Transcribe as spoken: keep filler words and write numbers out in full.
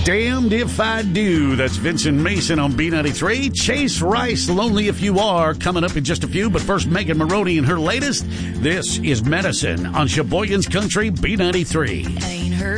Damned If I Do. That's Vincent Mason on B ninety-three. Chase Rice, Lonely If You Are, coming up in just a few. But first, Megan Maroney and her latest. This is Medicine on Sheboygan's Country B ninety-three.